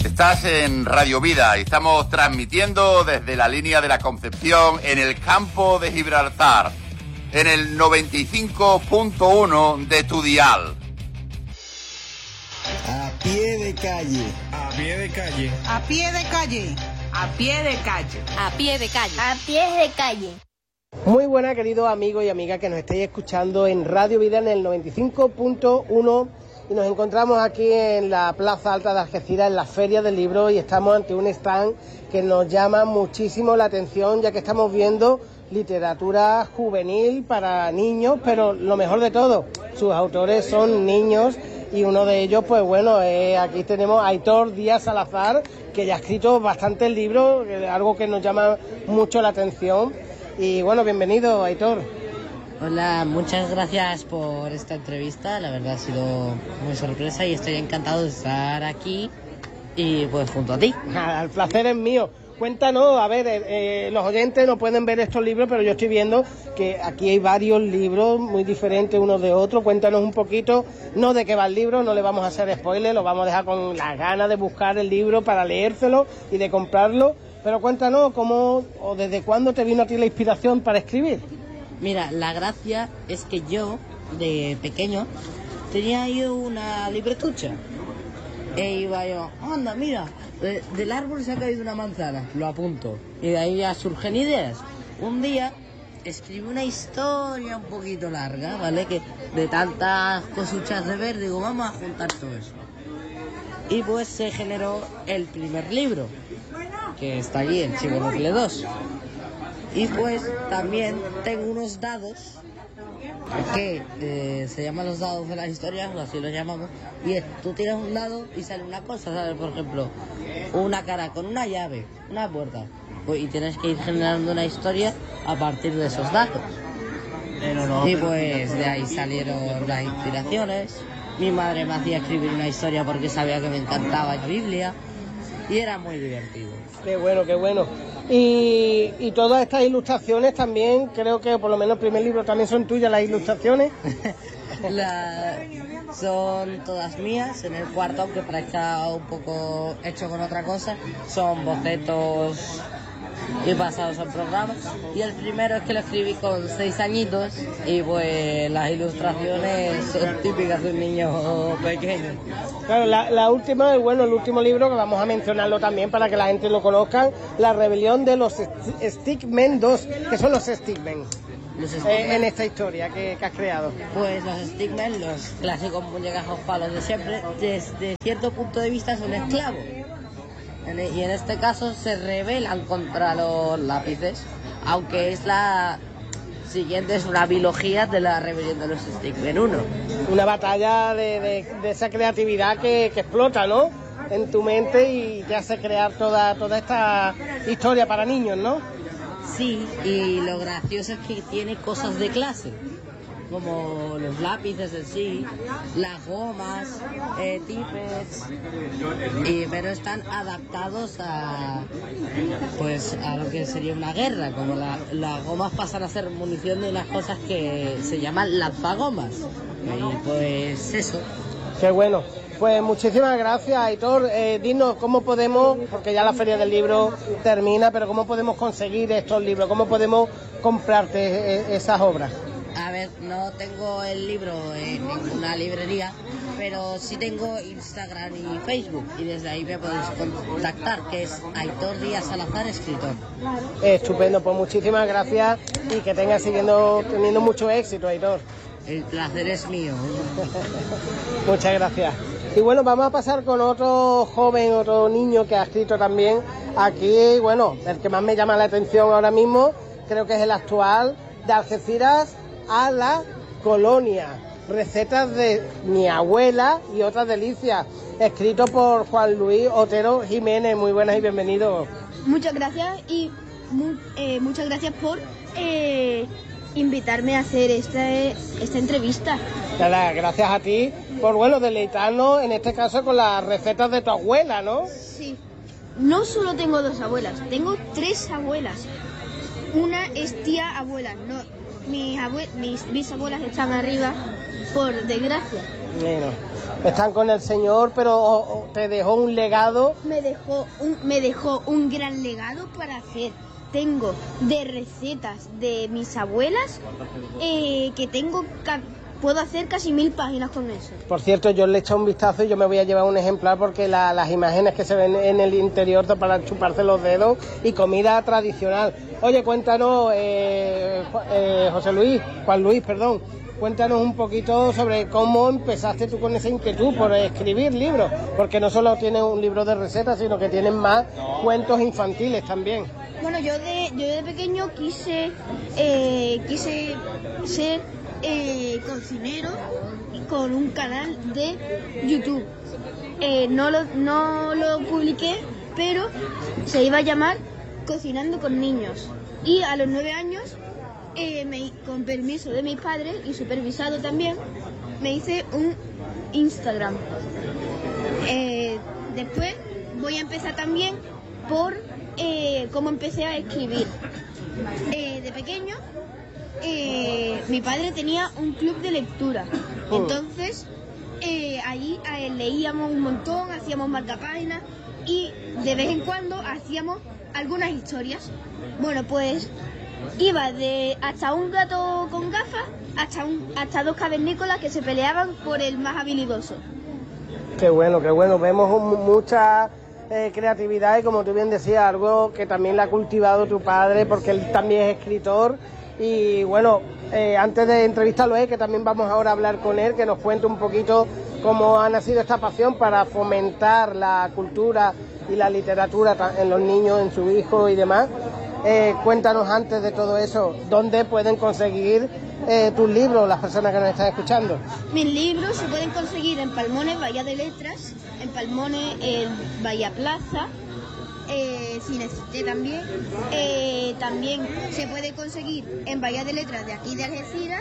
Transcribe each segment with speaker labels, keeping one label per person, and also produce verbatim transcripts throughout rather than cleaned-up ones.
Speaker 1: Estás en Radio Vida y estamos transmitiendo desde la línea de la Concepción en el campo de Gibraltar, en el noventa y cinco punto uno de tu dial.
Speaker 2: A pie de calle.
Speaker 3: A pie de calle.
Speaker 4: A pie de calle.
Speaker 5: A pie de calle.
Speaker 6: A pie de calle.
Speaker 7: A pie de calle.
Speaker 8: Muy buenas, queridos amigos y amigas que nos estáis escuchando en Radio Vida en el noventa y cinco punto uno, y nos encontramos aquí en la Plaza Alta de Algeciras, en la Feria del Libro, y estamos ante un stand que nos llama muchísimo la atención, ya que estamos viendo literatura juvenil para niños, pero lo mejor de todo, sus autores son niños, y uno de ellos, pues bueno, eh, aquí tenemos a Aitor Díaz Salazar, que ya ha escrito bastantes libros, algo que nos llama mucho la atención. Y bueno, bienvenido, Aitor.
Speaker 9: Hola, muchas gracias por esta entrevista, la verdad ha sido muy sorpresa y estoy encantado de estar aquí y pues junto a ti.
Speaker 8: El placer es mío. Cuéntanos, a ver, eh, los oyentes no pueden ver estos libros, pero yo estoy viendo que aquí hay varios libros muy diferentes unos de otros. Cuéntanos un poquito, no de qué va el libro, no le vamos a hacer spoiler, lo vamos a dejar con las ganas de buscar el libro para leérselo y de comprarlo. Pero cuéntanos cómo o desde cuándo te vino a ti la inspiración para escribir.
Speaker 9: Mira, la gracia es que yo, de pequeño, tenía ahí una libretucha. E iba yo, anda, mira, de, del árbol se ha caído una manzana, lo apunto. Y de ahí ya surgen ideas. Un día escribí una historia un poquito larga, ¿vale? Que de tantas cosuchas de ver, digo, vamos a juntar todo eso. Y pues se generó el primer libro, que está allí, el Chivonucle dos. Y pues también tengo unos dados que eh, se llaman los dados de las historias, así los llamamos, y es, tú tiras un dado y sale una cosa, ¿sabes? Por ejemplo, una cara con una llave, una puerta, pues, y tienes que ir generando una historia a partir de esos datos. Y pues de ahí salieron las inspiraciones. Mi madre me hacía escribir una historia porque sabía que me encantaba la Biblia y era muy divertido.
Speaker 8: Qué bueno, qué bueno. Y, y todas estas ilustraciones también, creo que por lo menos el primer libro también son tuyas las ilustraciones.
Speaker 9: La, son todas mías, en el cuarto, aunque parezca un poco hecho con otra cosa, son bocetos y basados en programas. Y el primero es que lo escribí con seis añitos y pues las ilustraciones son típicas de un niño pequeño.
Speaker 8: Claro, la, la última, bueno, el último libro que vamos a mencionarlo también para que la gente lo conozca, La rebelión de los Stickmen dos, que son los Stickmen.
Speaker 9: Los Stickmen,
Speaker 8: eh, en esta historia que, que has creado.
Speaker 9: Pues los Stickmen, los clásicos muñecajos palos de siempre, desde cierto punto de vista son esclavos. Y en este caso se rebelan contra los lápices, aunque es la siguiente, es una biología de la rebelión de los Stickmen uno.
Speaker 8: Una batalla de, de, de esa creatividad que, que explota, ¿no?, en tu mente y te hace crear toda, toda esta historia para niños, ¿no?
Speaker 9: Sí, y lo gracioso es que tiene cosas de clase, como los lápices en sí, las gomas, eh, tippets, y, pero están adaptados a pues a lo que sería una guerra, como la, las gomas pasan a ser munición de unas cosas que se llaman lanzagomas, y pues eso.
Speaker 8: Qué bueno. Pues muchísimas gracias, Aitor. Eh, dinos cómo podemos, porque ya la Feria del Libro termina, pero cómo podemos conseguir estos libros, cómo podemos comprarte eh, esas obras.
Speaker 9: A ver, no tengo el libro en ninguna librería, pero sí tengo Instagram y Facebook, y desde ahí me podéis contactar, que es Aitor Díaz Salazar, escritor.
Speaker 8: Estupendo, pues muchísimas gracias y que tengas siguiendo teniendo mucho éxito, Aitor.
Speaker 9: El placer es mío.
Speaker 8: Muchas gracias. Y bueno, vamos a pasar con otro joven, otro niño que ha escrito también aquí, bueno, el que más me llama la atención ahora mismo, creo que es el actual, de Algeciras a la Colonia, recetas de mi abuela y otras delicias, escrito por Juan Luis Otero Jiménez. Muy buenas y bienvenido.
Speaker 7: Muchas gracias y mu eh, muchas gracias por eh, invitarme a hacer esta, esta entrevista.
Speaker 8: Nada, gracias a ti por, bueno, deleitarnos en este caso con las recetas de tu abuela, ¿no?
Speaker 7: Sí. No solo tengo dos abuelas, tengo tres abuelas. Una es tía abuela, no. Mis, abue mis bisabuelas están arriba, por desgracia.
Speaker 8: Bueno, están con el Señor, pero te dejó un legado.
Speaker 7: Me dejó un, me dejó un gran legado para hacer. Tengo de recetas de mis abuelas eh, que tengo, puedo hacer casi mil páginas con eso.
Speaker 8: Por cierto, yo le he echado un vistazo y yo me voy a llevar un ejemplar porque la, las imágenes que se ven en el interior son para chuparse los dedos y comida tradicional. Oye, cuéntanos, eh, eh, José Luis, Juan Luis, perdón, cuéntanos un poquito sobre cómo empezaste tú con esa inquietud por escribir libros, porque no solo tienes un libro de recetas, sino que tienes más cuentos infantiles también.
Speaker 7: Bueno, yo de, yo de pequeño quise, eh, quise ser eh, cocinero con un canal de YouTube. Eh, no, lo, no lo publiqué, pero se iba a llamar Cocinando con Niños. Y a los nueve años, eh, me, con permiso de mis padres y supervisado también, me hice un Instagram. Eh, después voy a empezar también por eh, cómo empecé a escribir. Eh, de pequeño, eh, mi padre tenía un club de lectura. Entonces, eh, allí eh, leíamos un montón, hacíamos marcapáginas y de vez en cuando hacíamos algunas historias. Bueno, pues iba de hasta un gato con gafas hasta, un, hasta dos cavernícolas que se peleaban por el más habilidoso.
Speaker 8: Qué bueno, qué bueno. Vemos un, mucha eh, creatividad y, como tú bien decías, algo que también la ha cultivado tu padre porque él también es escritor. Y bueno, eh, antes de entrevistarlo, eh, que también vamos ahora a hablar con él, que nos cuente un poquito cómo ha nacido esta pasión para fomentar la cultura y la literatura en los niños, en su hijo y demás. Eh, cuéntanos antes de todo eso, ¿dónde pueden conseguir eh, tus libros las personas que nos están escuchando?
Speaker 7: Mis libros se pueden conseguir en Palmones, Bahía de Letras, en Palmones, en Bahía Plaza, eh, Cinecité también. Eh, también se puede conseguir en Bahía de Letras de aquí de Algeciras.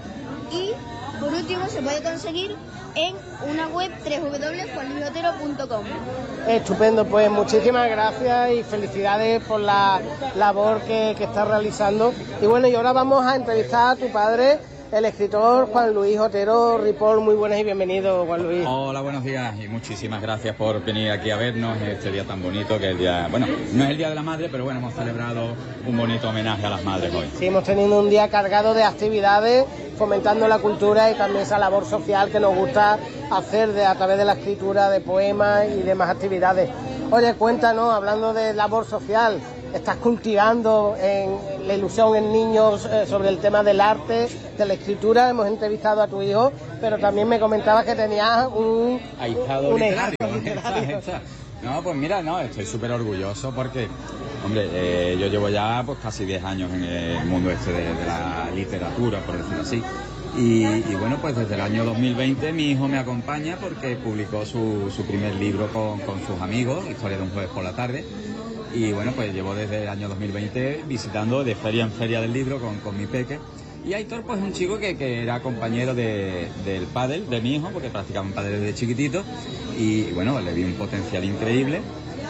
Speaker 7: Y por último se puede conseguir en una web doble u doble u doble u punto juan luis otero punto com.
Speaker 8: Estupendo, pues muchísimas gracias y felicidades por la labor que, que estás realizando. Y bueno, y ahora vamos a entrevistar a tu padre, el escritor Juan Luis Otero Ripoll. Muy buenas y bienvenido, Juan Luis.
Speaker 3: Hola, buenos días y muchísimas gracias por venir aquí a vernos en este día tan bonito que es el día, bueno, no es el Día de la Madre, pero bueno, hemos celebrado un bonito homenaje a las madres hoy.
Speaker 8: Sí, hemos tenido un día cargado de actividades, fomentando la cultura y también esa labor social que nos gusta hacer de, a través de la escritura de poemas y demás actividades. Oye, cuéntanos, hablando de labor social, estás cultivando en la ilusión en niños eh, sobre el tema del arte, de la escritura. Hemos entrevistado a tu hijo, pero también me comentabas que tenías un
Speaker 3: ahijado
Speaker 8: un
Speaker 3: literario.
Speaker 8: literario.
Speaker 3: No, pues mira, no, estoy súper orgulloso porque, hombre, eh, yo llevo ya pues casi diez años en el mundo este de, de la literatura, por decirlo así. Y, y bueno, pues desde el año dos mil veinte mi hijo me acompaña porque publicó su, su primer libro con, con sus amigos, Historia de un jueves por la tarde. Y bueno, pues llevo desde el año dos mil veinte visitando de feria en feria del libro con, con mi peque. Y Aitor, pues es un chico que, que era compañero de, del pádel de mi hijo, porque practicaba un pádel desde chiquitito. Y bueno, le vi un potencial increíble.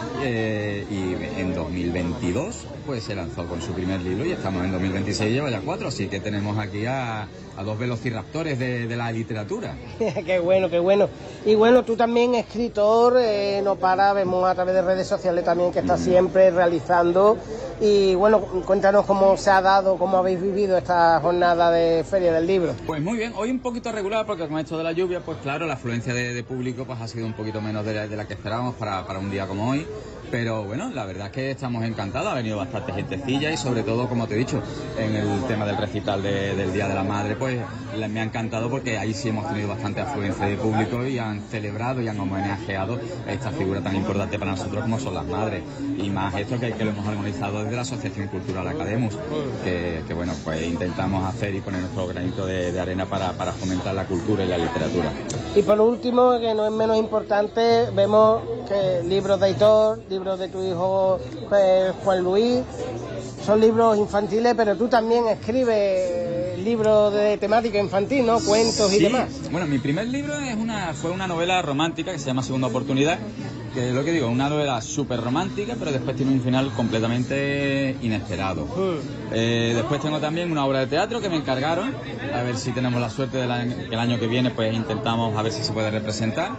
Speaker 3: Eh, y en dos mil veintidós pues se lanzó con su primer libro y estamos en dos mil veintiséis, lleva ya cuatro, así que tenemos aquí a, a dos velociraptores de, de la literatura.
Speaker 8: Qué bueno, qué bueno. Y bueno, tú también escritor, eh, no para, vemos a través de redes sociales también que estás mm. siempre realizando. Y bueno, cuéntanos cómo se ha dado, cómo habéis vivido esta jornada de Feria del Libro.
Speaker 3: Pues muy bien, hoy un poquito regular porque con esto de la lluvia, pues claro, la afluencia de, de público pues ha sido un poquito menos de la, de la que esperábamos para, para un día como hoy. Pero bueno, la verdad es que estamos encantados, ha venido bastante gentecilla y sobre todo, como te he dicho, en el tema del recital de, del Día de la Madre, pues me ha encantado porque ahí sí hemos tenido bastante afluencia de público y han celebrado y han homenajeado a esta figura tan importante para nosotros como son las madres. Y más esto que, que lo hemos organizado desde la Asociación Cultural Academus, que, que bueno, pues intentamos hacer y poner nuestro granito de, de arena para, para fomentar la cultura y la literatura.
Speaker 8: Y por último, que no es menos importante, vemos que libros de Aitor, libros de tu hijo pues, Juan Luis, son libros infantiles, pero tú también escribes libros de temática infantil, ¿no? Cuentos
Speaker 3: sí.
Speaker 8: y demás.
Speaker 3: Bueno, mi primer libro es una, fue una novela romántica que se llama Segunda Oportunidad, que es lo que digo, una novela súper romántica, pero después tiene un final completamente inesperado. Mm. Eh, después tengo también una obra de teatro que me encargaron, a ver si tenemos la suerte del año, que el año que viene pues intentamos a ver si se puede representar.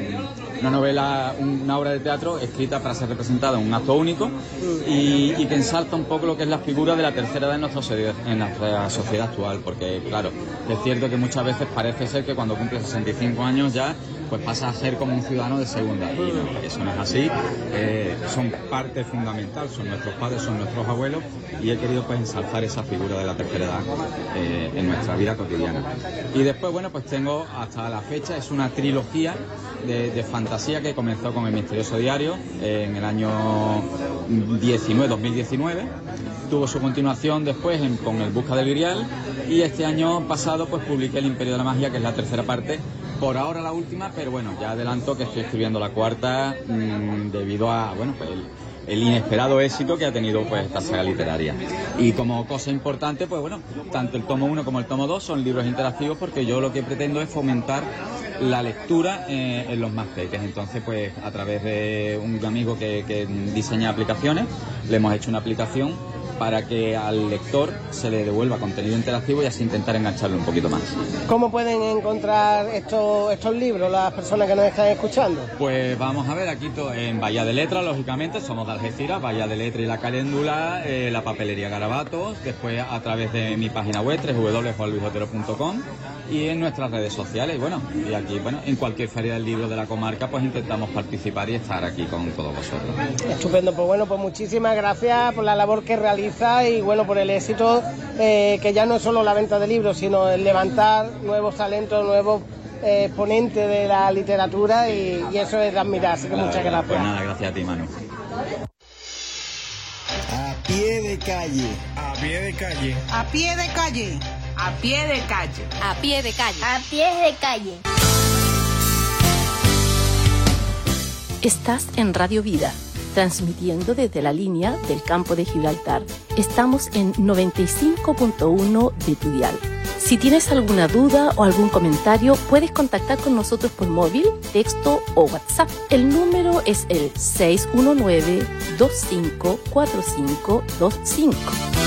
Speaker 3: Es una novela, una obra de teatro escrita para ser representada en un acto único y, y que ensalta un poco lo que es la figura de la tercera edad en nuestra sociedad, en nuestra sociedad actual, porque claro, es cierto que muchas veces parece ser que cuando cumple sesenta y cinco años ya pues pasa a ser como un ciudadano de segunda, y no, eso no es así. Eh, son parte fundamental, son nuestros padres, son nuestros abuelos, y he querido pues ensalzar esa figura de la tercera edad eh, en nuestra vida cotidiana. Y después, bueno, pues tengo hasta la fecha, es una trilogía de, de fantasía que comenzó con El misterioso diario eh, en el año diecinueve, dos mil diecinueve, tuvo su continuación después en, con El busca del Grial, y este año pasado pues publiqué El imperio de la magia, que es la tercera parte, por ahora la última, pero bueno, ya adelanto que estoy escribiendo la cuarta mmm, debido a, bueno, pues el, el inesperado éxito que ha tenido pues esta saga literaria. Y como cosa importante, pues bueno, tanto el tomo uno como el tomo dos son libros interactivos, porque yo lo que pretendo es fomentar la lectura eh, en los más peques. Entonces, pues a través de un amigo que, que diseña aplicaciones, le hemos hecho una aplicación para que al lector se le devuelva contenido interactivo y así intentar engancharlo un poquito más.
Speaker 8: ¿Cómo pueden encontrar estos, estos libros las personas que nos están escuchando?
Speaker 3: Pues vamos a ver, aquí to- en Bahía de Letras, lógicamente, somos de Algeciras, Bahía de Letras y La Caléndula, eh, la papelería Garabatos, después a través de mi página web, doble u doble u doble u punto juan luis otero punto com, y en nuestras redes sociales, y bueno, y aquí, bueno, en cualquier feria del libro de la comarca, pues intentamos participar y estar aquí con todos vosotros.
Speaker 8: Estupendo, pues bueno, pues muchísimas gracias por la labor que realiza y bueno, por el éxito eh, que ya no es solo la venta de libros, sino el levantar nuevos talentos, nuevos eh, exponentes de la literatura, y, y eso es de admirar, así que
Speaker 3: La
Speaker 8: muchas
Speaker 3: verdad,
Speaker 8: gracias.
Speaker 3: Pues nada, gracias a ti, Manu.
Speaker 2: A pie de calle.
Speaker 4: A pie de calle.
Speaker 5: A pie de calle. A pie de calle.
Speaker 6: A pie de calle.
Speaker 7: A pies de calle.
Speaker 6: Estás en Radio Vida, transmitiendo desde la línea del campo de Gibraltar. Estamos en noventa y cinco punto uno de tu dial. Si tienes alguna duda o algún comentario, puedes contactar con nosotros por móvil, texto o WhatsApp. El número es el seis uno nueve, dos cinco cuatro cinco dos cinco.